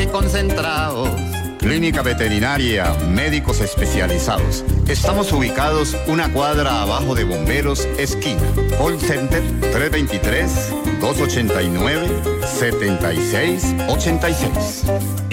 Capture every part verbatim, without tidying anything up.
concentrados. Clínica Veterinaria, médicos especializados. Estamos ubicados una cuadra abajo de Bomberos, esquina. Call Center tres dos tres, dos ocho nueve, siete seis ocho seis.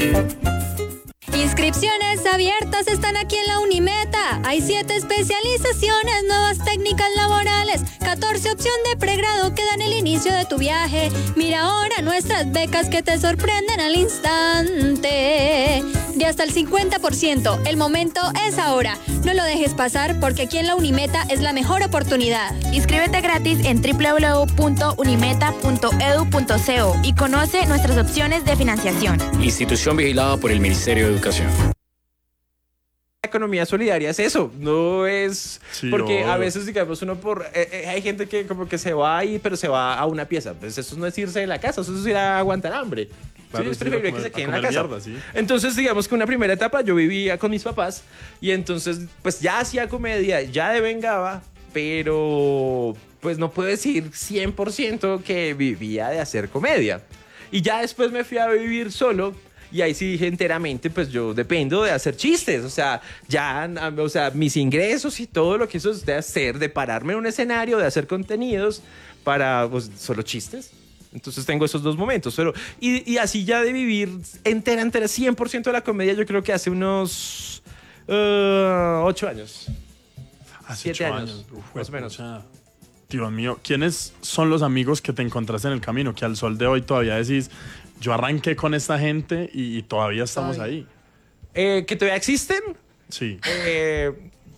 Inscripciones abiertas están aquí en la Unimeta. Hay siete especializaciones, nuevas técnicas laborales, catorce opciones de pregrado que dan el inicio de tu viaje. Mira ahora nuestras becas que te sorprenden al instante. De hasta el cincuenta por ciento. El momento es ahora. No lo dejes pasar porque aquí en la Unimeta es la mejor oportunidad. Inscríbete gratis en doble u doble u doble u punto unimeta punto e d u punto co y conoce nuestras opciones de financiación. Institución vigilada por el Ministerio de Educación. La economía solidaria es eso, no es Sí, porque obvio. a veces digamos uno por eh, eh, hay gente que como que se va ahí pero se va a una pieza, pues eso no es irse de la casa, eso es ir a aguantar hambre. Claro, Sí, es sí, preferible a que comer- se quede a en la comer casa. mierda, sí. Entonces digamos que una primera etapa yo vivía con mis papás y entonces pues ya hacía comedia, ya devengaba, pero pues no puedo decir cien por ciento que vivía de hacer comedia. Y ya después me fui a vivir solo. Y ahí sí dije enteramente, pues yo dependo de hacer chistes, o sea, ya, o sea, mis ingresos y todo lo que eso es de hacer, de pararme en un escenario, de hacer contenidos para, pues, solo chistes. Entonces tengo esos dos momentos, pero, y, y así ya de vivir entera, entera, cien por ciento de la comedia, yo creo que hace unos uh, ocho años. Hace Siete ocho años, Uf, más o menos. pucha. Dios mío, ¿quiénes son los amigos que te encontraste en el camino? Que al sol de hoy todavía decís, yo arranqué con esta gente y, y todavía estamos Ay. ahí. Eh, ¿Que todavía existen? Sí. Eh,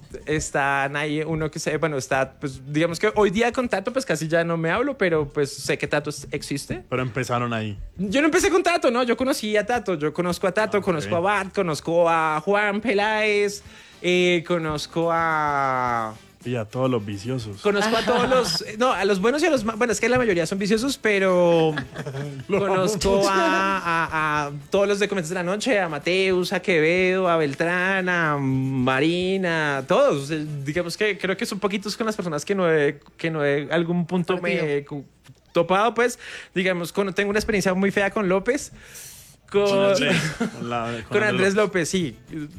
están ahí uno que se, bueno, está, pues digamos que hoy día con Tato pues casi ya no me hablo, pero pues sé que Tato existe. Pero empezaron ahí. Yo no empecé con Tato, ¿no? Yo conocí a Tato, yo conozco a Tato, Ah, conozco ok. a Bart, conozco a Juan Peláez, eh, conozco a... Y a todos los viciosos. Conozco a todos los... No, a los buenos y a los... ma- Bueno, es que la mayoría son viciosos, pero... conozco a, a- a todos los de Cometas de la Noche, a Mateus, a Quevedo, a Beltrán, a Marina, a todos. O sea, digamos que creo que son poquitos con las personas que no he, que no he algún punto me he cu- topado, pues. Digamos, con- tengo una experiencia muy fea con López. Con, Con Andrés, con la- con Andrés López, sí.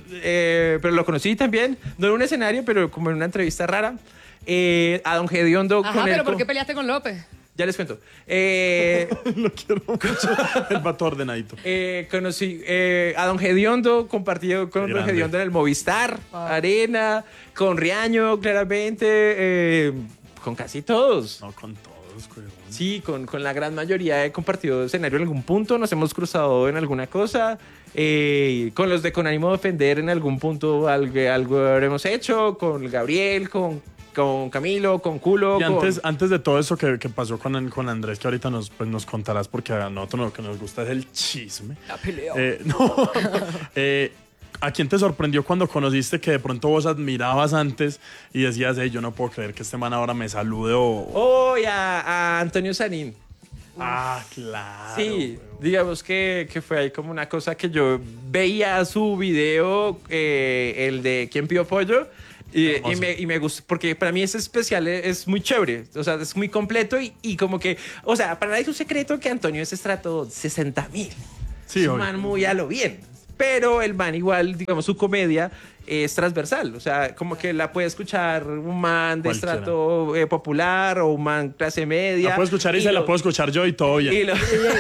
Eh, pero lo conocí también, no en un escenario, pero como en una entrevista rara. Eh, a don Gediondo. Ajá, con pero él, ¿por co- qué peleaste con López? Ya les cuento. Eh, Lo quiero mucho. El vato ordenadito. eh, conocí eh, a don Gediondo, compartido con Qué don grande. Gediondo en el Movistar, Arena, con Riaño, claramente, eh, con casi todos. No, con todos, güey. Sí, con, con la gran mayoría he compartido escenario en algún punto, nos hemos cruzado en alguna cosa. Eh, con los de Con Ánimo de Ofender en algún punto algo, algo habremos hecho, con Gabriel, con, con Camilo, con Culo. Y con- antes, antes de todo eso que, que pasó con, con Andrés, que ahorita nos, pues, nos contarás, porque a nosotros lo que nos gusta es el chisme. La pelea. Eh, no. Eh, ¿A quién te sorprendió cuando conociste que de pronto vos admirabas antes y decías, hey, yo no puedo creer que este man ahora me salude o... Oh, y a, a Antonio Sanín. Ah, claro. Sí, weón. digamos que, que fue ahí como una cosa que yo veía su video, eh, el de ¿Quién pidió pollo? Y, y Hermoso. me, y me gusta, porque para mí ese especial es, es muy chévere, o sea, es muy completo y, y como que, o sea, para nadie es un secreto que Antonio es estrato sesenta mil. Sí, es un obvio. man muy a lo bien. Pero el man igual, digamos, su comedia es transversal. O sea, como que la puede escuchar un man de Cualquiera. estrato eh, popular o un man clase media. La puedo escuchar y, se la lo- puedo escuchar yo y todo bien. y, lo-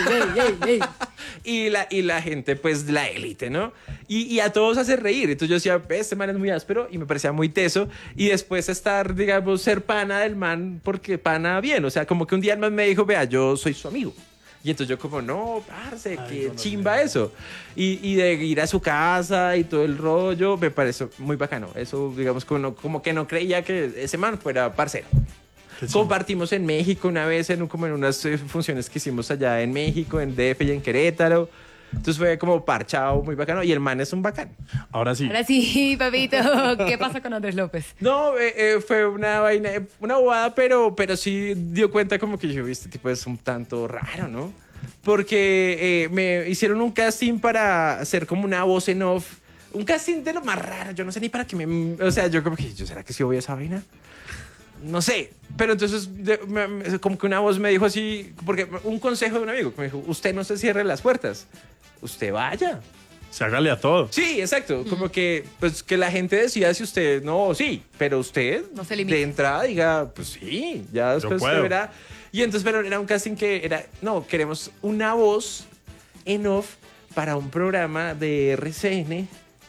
y la, y la gente, pues, la élite, ¿no? Y, y a todos hace reír. Entonces yo decía, este man es muy áspero y me parecía muy teso. Y después estar, digamos, ser pana del man, porque pana bien. O sea, como que un día el man me dijo, vea, yo soy su amigo. Y entonces yo como, no, parce, qué chimba eso. Y, y de ir a su casa y todo el rollo, me pareció muy bacano. Eso, digamos, como, como que no creía que ese man fuera parcero. Qué chimba. Compartimos en México una vez, en, un- como en unas eh, funciones que hicimos allá en México, en D F y en Querétaro. Entonces fue como parchado, muy bacano. Y el man es un bacán. Ahora sí. Ahora sí, papito. ¿Qué pasa con Andrés López? No, eh, eh, fue una vaina, eh, una bobada, pero, pero sí dio cuenta como que yo, este tipo es un tanto raro, ¿no? Porque eh, me hicieron un casting para hacer como una voz en off. Un casting de lo más raro. Yo no sé ni para qué me... O sea, yo como que, ¿yo será que sí voy a esa vaina? No sé, pero entonces de- me- me- como que una voz me dijo así, porque un consejo de un amigo que me dijo, usted no se cierre las puertas. usted vaya. Se hágale a todo. Sí, exacto. Como que, pues, que la gente decida si usted no, sí, pero usted No se limite. de entrada diga, pues sí, ya después usted puedo. verá. Y entonces, pero era un casting que era, no, queremos una voz en off para un programa de R C N.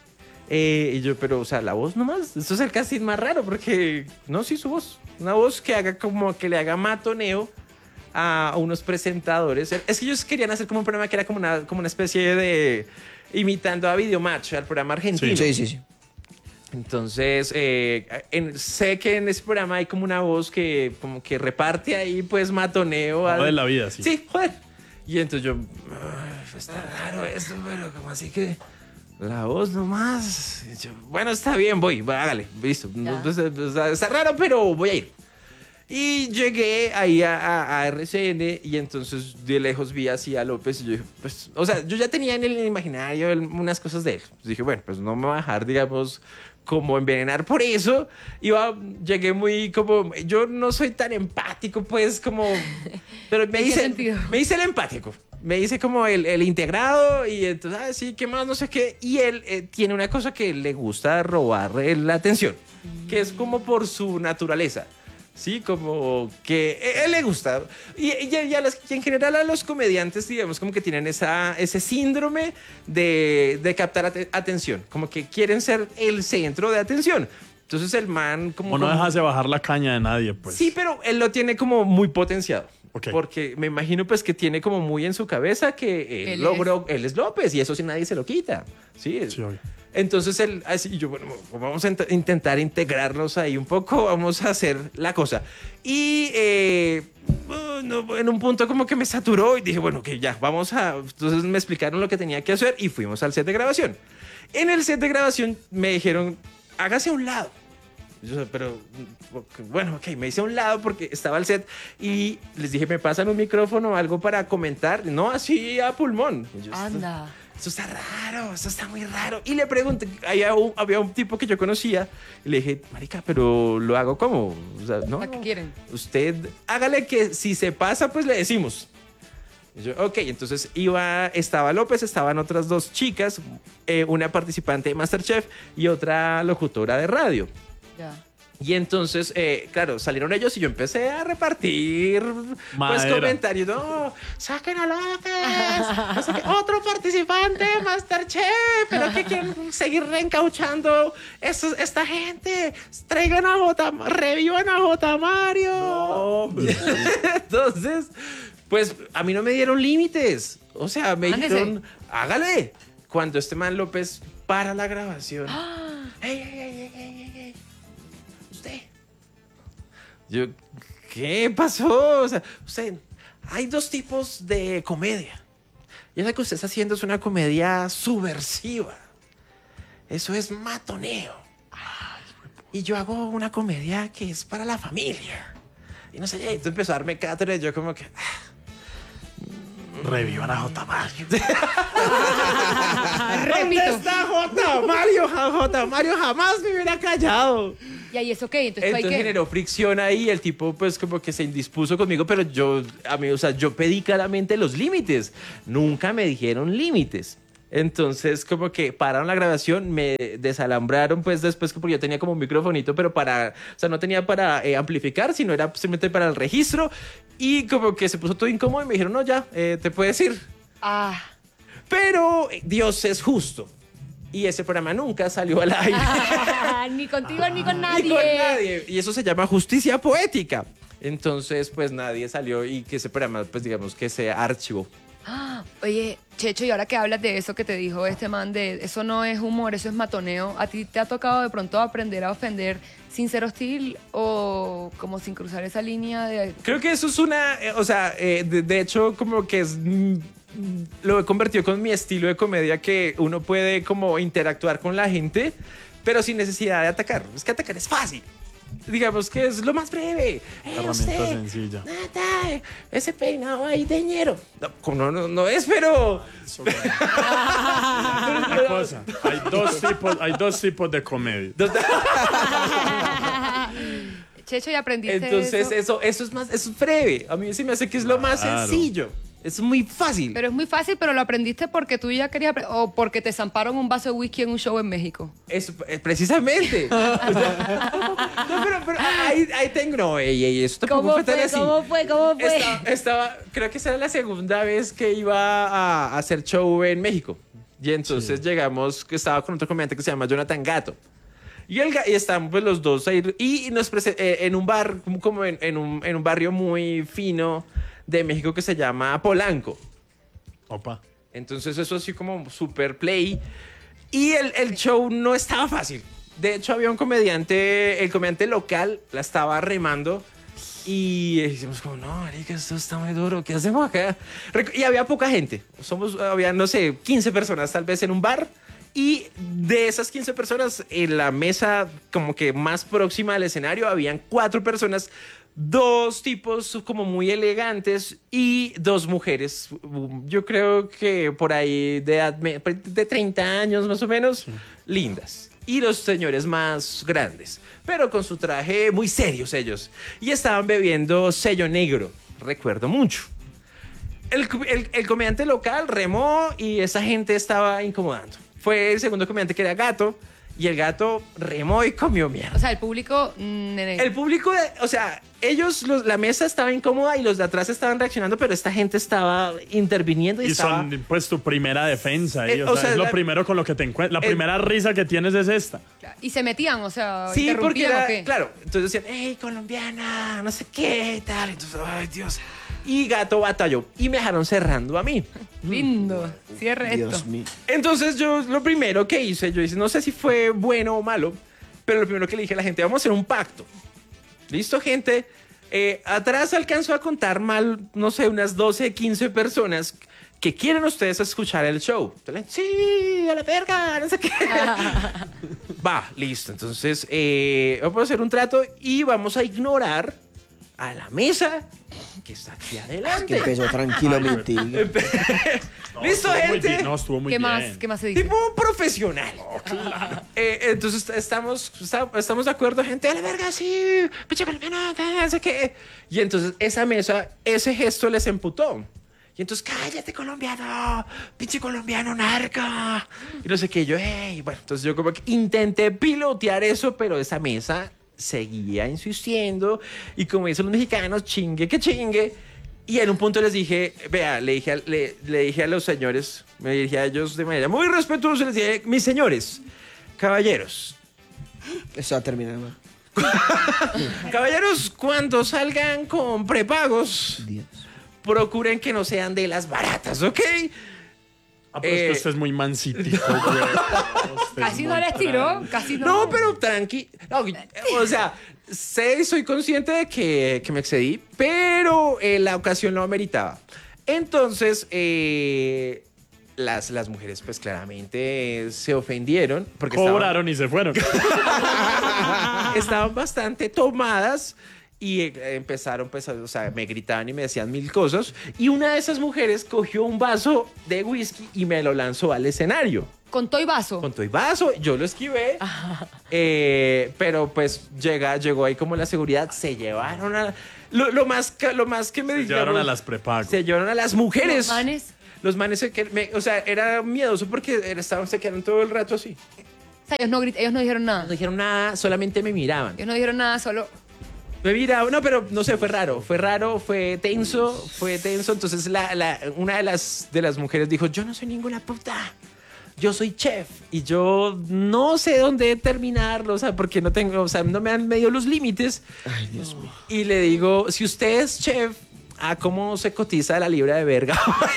Eh, y yo, pero, o sea, la voz nomás. Eso es el casting más raro porque, no, sí, su voz. Una voz que haga como que le haga matoneo a unos presentadores. Es que ellos querían hacer como un programa que era como una, como una especie de imitando a Videomatch, al programa argentino. Sí, sí, sí. Entonces, eh, en- sé que en ese programa hay como una voz que como que reparte ahí pues matoneo. Algo de la vida, sí. Sí, joder. Y entonces yo, "Ay, pues está raro esto, pero como así que la voz nomás. Y yo, bueno, está bien, voy, va, hágale, listo. No, pues, pues, está raro, pero voy a ir. Y llegué ahí a, a- a R C N y entonces de lejos vi así a López y yo dije, pues, o sea, yo ya tenía en el imaginario el- unas cosas de él. Pues dije, bueno, pues no me voy a dejar, digamos, como envenenar por eso. Iba, llegué muy como, yo no soy tan empático, pues, como, pero me ¿En qué hice, sentido? me hice el empático. Me hice como el, el integrado y entonces, ah, sí, ¿qué más? No sé qué. Y él eh, tiene una cosa que le gusta robar eh, la atención, que es como por su naturaleza. Sí, como que a él le gusta. Y, y- y a los- y en general a los comediantes, digamos, como que tienen esa, ese síndrome de, de captar ate- atención. Como que quieren ser el centro de atención. Entonces el man como... O no como- dejarse bajar la caña de nadie, pues. Sí, pero él lo tiene como muy potenciado. Ok. Porque me imagino pues que tiene como muy en su cabeza que él, Él logró, él es López y eso sí nadie se lo quita. Sí, Sí, obvio. entonces él, así yo, bueno, vamos a int- intentar integrarnos ahí un poco, vamos a hacer la cosa. Y eh, bueno, en un punto como que me saturó y dije, bueno, que ya, vamos a... Entonces me explicaron lo que tenía que hacer y fuimos al set de grabación. En el set de grabación me dijeron, hágase a un lado. Yo, pero, bueno, ok, me hice a un lado porque estaba el set y les dije, ¿me pasan un micrófono o algo para comentar? No, así a pulmón. Y yo, Anda. Esto está raro, esto está muy raro. Y le pregunté, había un, había un tipo que yo conocía y le dije, marica, pero lo hago como, o sea, no. ¿Para qué quieren? Usted hágale que si se pasa, pues le decimos. Y yo, ok, entonces iba, estaba López, estaban otras dos chicas, eh, una participante de MasterChef y otra locutora de radio. Ya. Y entonces, eh, claro, salieron ellos y yo empecé a repartir pues, Madera. comentarios. No, saquen a López. No sé qué, otro participante, Masterchef. Pero que quieren seguir reencauchando estos- esta gente. Traigan a J. Revivan a J. Mario. Entonces, pues a mí no me dieron límites. O sea, me Ándese. dijeron, hágale. Cuando este man López para la grabación. ¡Ey, ey, ey, ey, ey, ey, ey! Usted. Yo, ¿qué pasó? O sea, usted, hay dos tipos de comedia. Y la que usted está haciendo es una comedia subversiva. Eso es matoneo. Y yo hago una comedia que es para la familia. Y no sé, y entonces empezó a darme cátedra y yo como que... ah, Revivan a J. Mario. ¿dónde Repito. está J. Mario? J. Mario jamás me hubiera callado. ¿Y ahí es ok? Entonces, ¿hay Entonces que generó fricción ahí, el tipo pues como que se indispuso conmigo, pero yo, a mí, o sea, yo pedí claramente los límites. Nunca me dijeron límites. Entonces como que pararon la grabación, me desalambraron pues después porque yo tenía como un microfonito, pero para, o sea, no tenía para eh, amplificar, sino era simplemente para el registro y como que se puso todo incómodo y me dijeron, no, ya, eh, te puedes ir. Ah. Pero Dios es justo y ese programa nunca salió al aire. Ni contigo ni con nadie. Ni con nadie. Y eso se llama justicia poética. Entonces, pues nadie salió y que ese programa, pues digamos que se archivó. Ah, oye, Checho, y ahora que hablas de eso que te dijo este man, de eso no es humor, eso es matoneo, ¿a ti te ha tocado de pronto aprender a ofender sin ser hostil o como sin cruzar esa línea de... Creo que eso es una, eh, o sea, eh, de, de hecho como que es, mm, mm, lo he convertido con mi estilo de comedia que uno puede como interactuar con la gente, pero sin necesidad de atacar. Es que atacar es fácil. Digamos que es lo más breve. Eh, Herramienta usted, sencilla. nada, ese peinado ahí de ñero. No, como no, no, no es, pero... Una cosa, hay dos tipos, hay dos tipos de comedia. Checho, ¿y aprendiste Entonces, eso? eso, eso es más, eso es breve. A mí sí me hace que es lo más Claro. sencillo. Es muy fácil. Pero es muy fácil, pero lo aprendiste porque tú ya querías apre- o porque te zamparon un vaso de whisky en un show en México. Es, eh, precisamente. O sea, no, pero, pero ahí, ahí tengo. No, ey, ey, eso tampoco ¿Cómo fue tan fue? así. ¿Cómo fue? ¿Cómo fue? Estaba, estaba- creo que esa era la segunda vez que iba a, a hacer show en México. Y entonces llegamos, que estaba con otro comediante que se llama Jonathan Gato. Y, el, ga- y estaban pues, los dos ahí. Y nos prese- eh, en un bar, como- como en, en un, en un barrio muy fino de México que se llama Polanco. Opa. Entonces eso así como super play. Y el, el show no estaba fácil. De hecho, había un comediante, el comediante local la estaba remando. Y decimos como, no, marica, esto está muy duro, ¿qué hacemos acá? Rec- Y había poca gente. Somos, había, no sé, quince personas tal vez en un bar. Y de esas quince personas, en la mesa como que más próxima al escenario, habían cuatro personas. Dos tipos como muy elegantes y dos mujeres. Yo creo que por ahí de, edad me- de treinta años más o menos, lindas. Y los señores más grandes, pero con su traje muy serios ellos. Y estaban bebiendo sello negro, recuerdo mucho. El, el, el comediante local remó y esa gente estaba incomodando. Fue el segundo comediante que era Gato. Y el gato remó y comió mierda. O sea, el público... mm, nene. El público, de- o sea, ellos, los- la mesa estaba incómoda y los de atrás estaban reaccionando, pero esta gente estaba interviniendo y, Y estaba... son pues tu primera defensa. ahí, Eh, o o sea, sea, es lo la- primero con lo que te encuentras. La el- primera risa que tienes es esta. Y se metían, o sea, Sí, porque interrumpían era, o qué. claro, entonces decían, hey, colombiana, no sé qué, y tal. Entonces, ay, Dios. Y Gato batalló y me dejaron cerrando a mí. Lindo. Cierre Dios esto. mío. Entonces yo lo primero que hice, yo hice, no sé si fue bueno o malo, pero lo primero que le dije a la gente, vamos a hacer un pacto. ¿Listo, gente? Eh, atrás alcanzó a contar mal, no sé, unas doce, quince personas que quieren ustedes escuchar el show. Entonces, sí, a la verga, no sé qué. Va, listo. Entonces, eh, vamos a hacer un trato y vamos a ignorar a la mesa que está aquí Que adelante. empezó tranquilamente. No, ¿Listo, estuvo muy gente? bien, no, estuvo muy ¿Qué bien. más? ¿Qué más se dice? Tipo profesional. Eh, entonces estamos, está- estamos de acuerdo, gente. A la verga, sí. Pinche colombiano, no sé qué. Y entonces esa mesa, ese gesto les emputó. Y entonces, cállate, colombiano. Pinche colombiano, narca. Y no sé qué. Yo, hey. Bueno, entonces yo como que intenté pilotear eso, pero esa mesa seguía insistiendo. Y como dicen los mexicanos, chingue que chingue. Y en un punto les dije, vea, le dije, a, le, le dije a los señores, me dirigí a ellos de manera muy respetuosa, les dije, mis señores, caballeros, Eso va a terminar mal. caballeros, cuando salgan con prepagos, Dios. procuren que no sean de las baratas, ¿ok? Ah, pero es Eh, que usted es muy mansitico, güey. Usted es Casi muy no les tiró, tranqui. casi no. No, pero tranqui. No, o sea, sé y soy consciente de que, que me excedí, pero eh, la ocasión lo ameritaba. Entonces, eh, las, las mujeres, pues claramente eh, se ofendieron. Porque estaban- Cobraron y se fueron. estaban bastante tomadas y eh, empezaron, pues, a- o sea, me gritaban y me decían mil cosas. Y una de esas mujeres cogió un vaso de whisky y me lo lanzó al escenario. Con todo y vaso. Con todo y vaso, yo lo esquivé. Eh, pero pues llega, llegó ahí como la seguridad, se llevaron a... Lo, lo más, ca- lo más que me Se digamos, llevaron a las prepago. Se llevaron a las mujeres. Los manes. Los manes, se que- me- o sea, era miedoso porque era- estaban, se quedaron todo el rato así. O sea, ellos no, grit- ellos no dijeron nada. No dijeron nada, solamente me miraban. Ellos no dijeron nada, solo... Me miraban, no, pero no sé, fue raro, fue raro, fue tenso, fue tenso. Entonces la, la- una de las, de las mujeres dijo, yo no soy ninguna puta. Yo soy chef y yo no sé dónde terminarlo, o sea, porque no tengo, o sea, no me han medido los límites. Ay, Dios mío. Y le digo, si usted es chef, ¿a cómo se cotiza la libra de verga?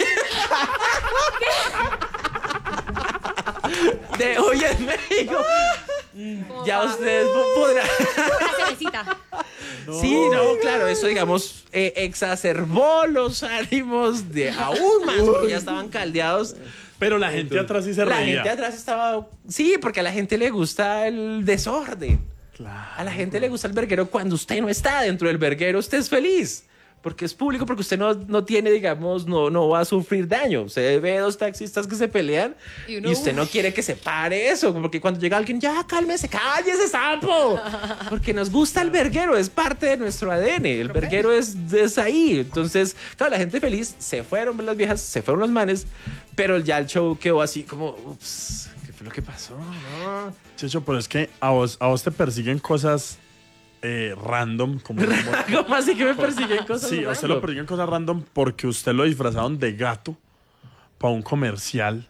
De hoy en México. Ya ustedes podrán. Una cervecita. Sí, no, claro, eso digamos eh, exacerbó los ánimos de aún más, porque ya estaban caldeados. Pero la gente atrás sí se La reía. gente atrás estaba. Sí, porque a la gente le gusta el desorden. Claro. A la gente le gusta el verguero cuando usted no está dentro del verguero, usted es feliz. porque es público, porque usted no, no tiene, digamos, no, no va a sufrir daño. Usted ve dos taxistas que se pelean y, Y uno, uno, usted no uf. quiere que se pare eso, porque cuando llega alguien, ya, cálmese, cállese, sapo. Porque nos gusta el verguero, es parte de nuestro A D N. El verguero es, es ahí. Entonces, claro, la gente feliz, se fueron las viejas, se fueron los manes, pero ya el show quedó así como, ups, ¿qué fue lo que pasó? No. Checho, pero es que a vos, a vos te persiguen cosas eh, random. Como, como- ¿Cómo así que me persiguen cosas? sí, a usted random? lo persiguen cosas random porque usted lo disfrazaron de gato para un comercial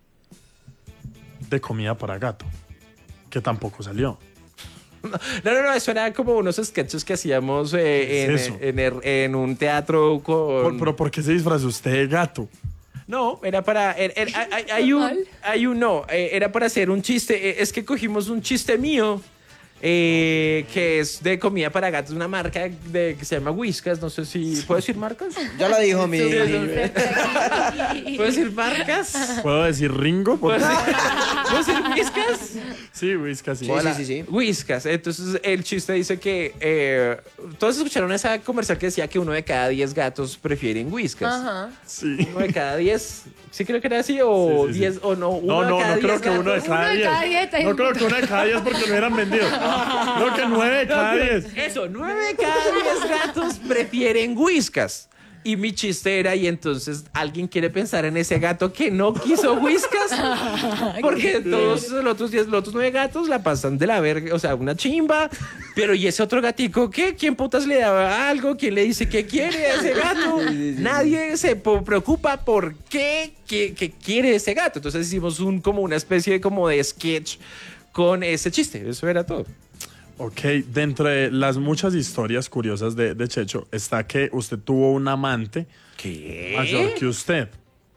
de comida para gato, que tampoco salió. No, no, no, eso era como unos sketches que hacíamos eh, en, ¿Qué es eso? en, en- en un teatro con... Por- pero ¿por qué se disfrazó usted de gato? No, era para... er- er- hay, hay- hay un, Normal. hay un... No, eh, era para hacer un chiste. eh, Es que cogimos un chiste mío eh, que es de comida para gatos, una marca de, que se llama Whiskas. No sé si... ¿Puedo decir marcas? Ya lo dijo mi... ¿Puedo decir marcas? ¿Puedo decir Ringo? ¿Puedo Porque- decir, ¿puedo decir Whiskas? Sí, Whiskas, sí. Sí, sí, sí, sí. Whiskas. Entonces el chiste dice que eh, todos escucharon esa comercial que decía que uno de cada diez gatos prefieren Whiskas. Ajá. Sí. Uno de cada diez. Sí creo que era así o Sí, sí, sí. diez o no. Uno No, de no, cada no creo diez que uno de gatos. cada Uno de diez. cada diez, está No bien. creo que uno de cada diez porque lo hubieran vendido. Creo que nueve de cada diez. Eso, nueve de cada diez gatos prefieren Whiskas. Y mi chiste era, y entonces alguien quiere pensar en ese gato que no quiso Whiskas. Porque todos los otros diez, los otros nueve gatos la pasan de la verga, o sea, una chimba. Pero ¿y ese otro gatico qué? ¿Quién putas le daba algo? ¿Quién le dice qué quiere a ese gato? Nadie se po- preocupa por qué, qué, qué quiere ese gato. Entonces hicimos un, como una especie de, como de sketch con ese chiste. Eso era todo. Ok, dentro de las muchas historias curiosas de, de Checho está que usted tuvo un amante ¿Qué? mayor que usted.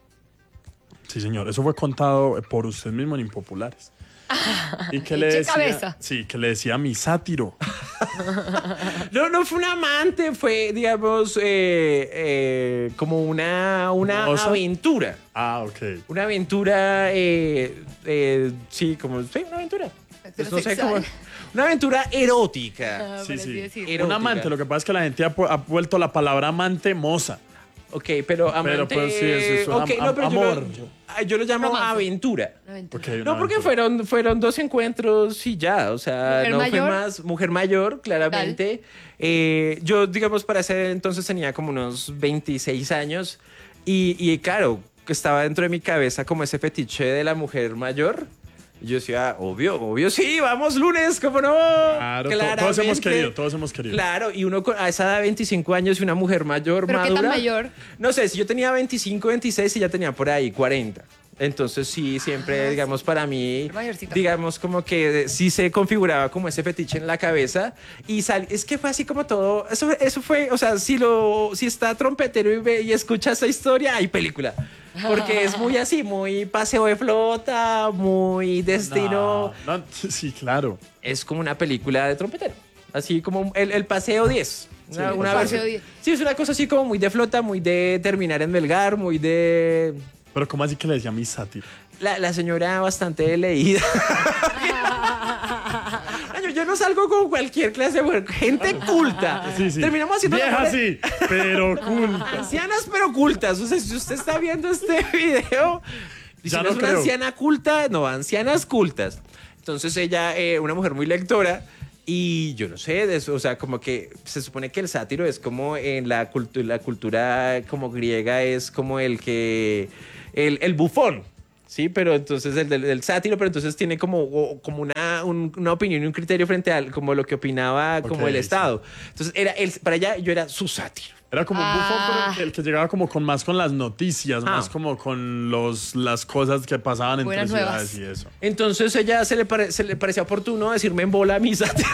Sí, señor, eso fue contado por usted mismo en Impopulares. Y que le Eche decía, cabeza. sí, que le decía mi sátiro. No, no fue un amante, fue, digamos, eh, eh, como una, una ¿Oso? aventura. Ah, ok. Una aventura, eh, eh, sí, como, sí, una aventura. Pues no sé Heterosexual. cómo. Una aventura erótica. Ah, Sí, por así sí. decirlo. Erótica. Un amante, lo que pasa es que la gente ha, pu- ha vuelto la palabra amante moza. Ok, pero amante... pues, sí, eso es un ok, am- no, pero yo, amor. lo, ah, yo lo llamo Romance. aventura. Una aventura. Ok, una No, porque aventura. fueron, fueron dos encuentros y ya, o sea, ¿Mujer no mayor? fue más. Mujer mayor, claramente. Eh, yo, digamos, para ese entonces tenía como unos veintiséis años y, y claro, estaba dentro de mi cabeza como ese fetiche de la mujer mayor. Y yo decía, obvio, obvio, sí, vamos lunes, ¿cómo no? Claro, to- todos hemos Claramente. querido, todos hemos querido. Claro, y uno con- a esa edad de veinticinco años y una mujer mayor, ¿Pero qué madura. tan mayor? No sé, si yo tenía veinticinco, veintiséis y ya tenía por ahí cuarenta. Entonces sí, siempre, digamos, para mí, Mayorcita. digamos, como que sí se configuraba como ese fetiche en la cabeza. Y sal- es que fue así como todo, eso, eso fue, o sea, si, lo, si está trompetero y, ve, y escucha esa historia, hay película. Porque es muy así, muy paseo de flota, muy destino. No, no, sí, claro. Es como una película de trompetero. Así como el, el paseo diez. Una, Sí, una el versión- Paseo diez. Sí, es una cosa así como muy de flota, muy de terminar en Melgar, muy de... Pero ¿cómo así que le decía mi sátiro? La, la señora bastante leída. yo, yo no salgo con cualquier clase de mujer, gente culta. Sí, sí. Terminamos haciendo... Vieja la- sí, pero cool. Ancianas pero cultas. O sea, si usted está viendo este video, y si Ya no no es una creo. anciana culta, no, ancianas cultas. Entonces ella, eh, una mujer muy lectora, y yo no sé, de eso, o sea, como que se supone que el sátiro es como en la, cultu- la cultura como griega, es como el que, el, el bufón. Sí, pero entonces el del, del sátiro, pero entonces tiene como, o- como una, un- una opinión y un criterio frente a como lo que opinaba como Ok, el sí. Estado. Entonces era el, para ella yo era su sátiro. Era como un bufón, pero el que, el que llegaba como con más con las noticias, Ah. más como con los, las cosas que pasaban entre Buenas ciudades nuevas. y eso. Entonces ella se le, pare- se le parecía oportuno decirme en bola mi sátiro.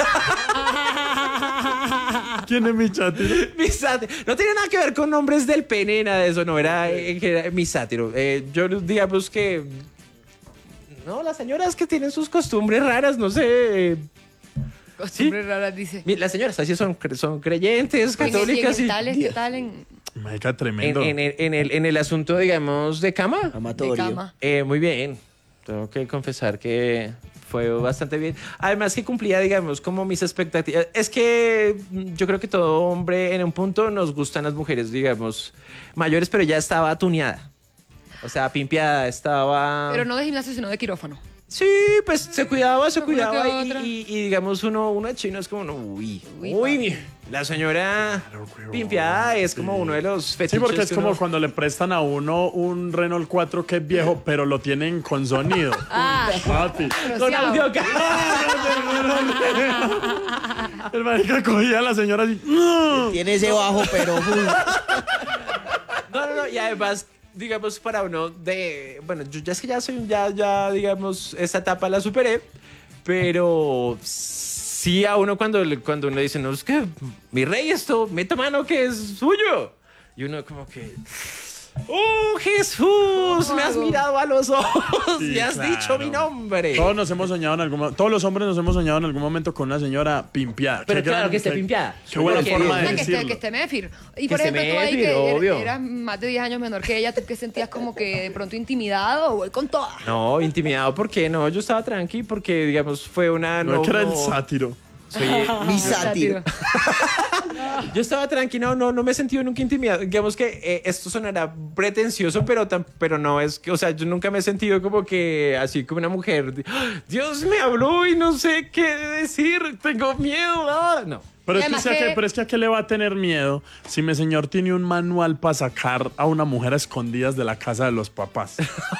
¿Quién es mi sátiro? Mi sátiro. No tiene nada que ver con nombres del pene, nada de eso, no, era, eh, que era mi sátiro. Eh, yo digamos que... No, las señoras que tienen sus costumbres raras, no sé. eh, Costumbres raras, dice. mi- las señoras así son, cre- son creyentes, En- en católicas y... tales, ¿qué tal en, Marica, En, tremendo. en el, en, el, en el asunto, digamos, de cama, de Amatorio. cama? eh, muy bien. Tengo que confesar que fue bastante bien. Además que cumplía, digamos, como mis expectativas. Es que mm, yo creo que todo hombre en un punto nos gustan las mujeres, digamos, mayores, pero ya estaba tuneada. O sea, pimpeada, estaba... Pero no de gimnasio, sino de quirófano. Sí, pues se cuidaba, se Alguna que cuidaba y, otra. y- y, digamos uno, uno de chino es como, no, uy, Uy, uy, la señora pimpeada es como uno de los fetiches. Sí, porque es que como uno- cuando le prestan a uno un Renault cuatro que es viejo, pero lo tienen con sonido. Ah, Papi. Con rociado. audio acá. El marica cogía a la señora así. "No". Tiene ese bajo, pero... uy, No, no, no, y además, digamos, para uno de, bueno, yo ya es que ya soy, ya, ya, digamos, esa etapa la superé, pero sí a uno cuando, le- cuando uno dice, no, es que mi rey esto, meta mano que es suyo. Y uno como que, ¡oh, Jesús! Me has mirado a los ojos Sí, y has claro. dicho mi nombre. Todos nos hemos soñado en algún momento, todos los hombres nos hemos soñado en algún momento con una señora pimpeada. Pero Qué claro gran- que esté qué- pimpeada. Qué buena Porque- forma de Una que esté, decirlo. que esté Méfir. Y Que por esté ejemplo, tú ahí Méfir, que er- obvio. eras más de diez años menor que ella, ¿tú que sentías como que de pronto intimidado o voy con toda? No, intimidado, ¿por qué? No, yo estaba tranqui porque, digamos, fue una... No, es que era el no- sátiro. soy- Mi sátiro. Yo estaba tranquilo, no, no me he sentido nunca intimidado. Digamos que eh, esto sonará pretencioso, pero, tan- pero no es que, o sea, yo nunca me he sentido como que así como una mujer. ¡Ah! Dios me habló y no sé qué decir, tengo miedo. ah". No. Pero Y es, que, además o sea, que- que- pero es que a qué le va a tener miedo si mi señor tiene un manual para sacar a una mujer a escondidas de la casa de los papás.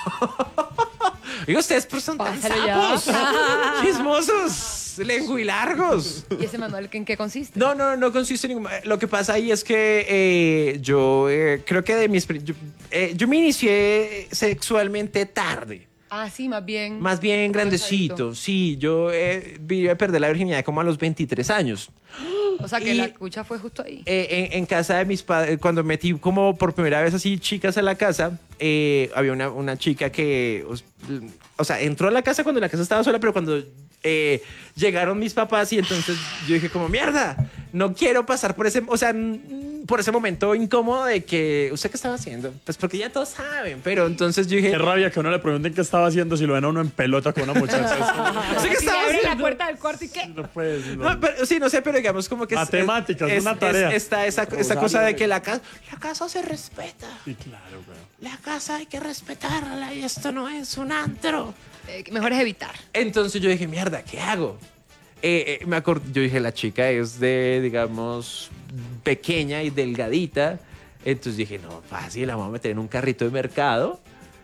Digo, ustedes pues son tan Pásalo ya. sapos, chismosos, lenguilargos. ¿Y ese manual en qué consiste? No, no, no consiste en ningún... Lo que pasa ahí es que eh, yo eh, creo que de mis... pri- Yo, eh, yo me inicié sexualmente tarde. Ah, sí, más bien. Más bien grandecito, sí. Yo eh, vine a perder la virginidad como a los veintitrés años. O sea, que Y- la cucha fue justo ahí. Eh, en, en casa de mis padres, cuando metí como por primera vez así chicas a la casa, eh, había una, una chica que, os- o sea, entró a la casa cuando la casa estaba sola, pero cuando eh, llegaron mis papás y entonces yo dije como, mierda, no quiero pasar por ese, o sea, mm, por ese momento incómodo de que, ¿usted qué estaba haciendo? Pues porque ya todos saben, pero entonces yo dije, Qué rabia que uno le pregunten qué estaba haciendo si lo ven a uno en pelota con una muchacha. ¿usted qué Si le estaba abren la haciendo? puerta del cuarto y qué. No puedes. no. No, pero, sí, no sé, pero digamos como que... es- Matemáticas, es, una tarea. es- está esa, esa cosa de que la casa, la casa se respeta. Sí, claro, güey. La casa hay que respetarla y esto no es un antro. Eh, mejor es evitar. Entonces yo dije, mierda, ¿qué hago? Eh, eh, me acordé, yo dije, la chica es de, digamos, pequeña y delgadita. Entonces dije, no, fácil, la vamos a meter en un carrito de mercado.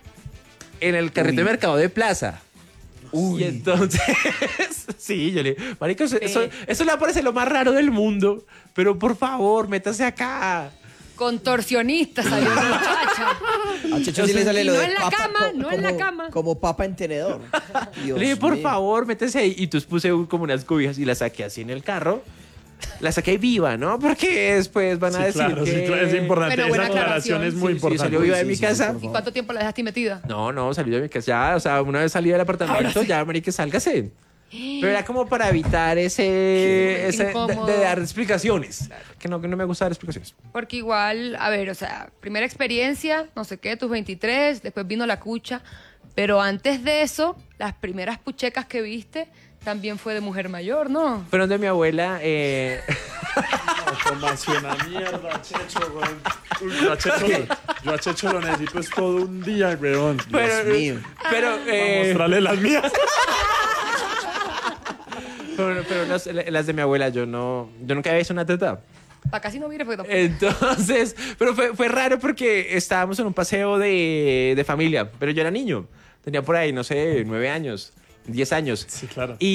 En el carrito de mercado de plaza. Y entonces, sí, yo le dije, marico, eso, eso, eso le parece lo más raro del mundo. Pero por favor, métase acá. Contorsionista salió la muchacha. A Checho sí le sale Y lo no de en la papa, cama, co- no en la como- cama. Como papa en tenedor. Dios Le dije, por mío. favor, métese ahí. Y entonces puse un- como unas cobijas y las saqué así en el carro. La saqué viva, ¿no? Porque después van a Sí, decir claro, que... sí, claro, es importante. Pero Esa buena aclaración aclaración. es muy Sí, sí, importante. salió viva de Sí, mi sí, casa. por ¿Y favor. cuánto tiempo la dejaste metida? No, no, salió de mi casa. Ya, o sea, una vez salí del apartamento, ya, marica, sálgase. Pero era como para evitar ese... ese de, incómodo. de dar explicaciones. Que no, que no me gusta dar explicaciones. Porque igual, a ver, o sea, primera experiencia, no sé qué, tus veintitrés, después vino la cucha, pero antes de eso, las primeras puchecas que viste también fue de mujer mayor, ¿no? Fueron de mi abuela. Eh... Como así una mierda, Checho, weón. Uy, yo a Checho, yo a Checho lo necesito es todo un día, weón. pero, mío. pero, Para eh, mostrarle las mías. pero, pero las, las de mi abuela, yo no... Yo nunca había visto una teta. Para casi no mire, porque tampoco. Entonces, pero fue, fue raro porque estábamos en un paseo de, de familia, pero yo era niño. Tenía por ahí, no sé, nueve años, diez años. Sí, claro. Y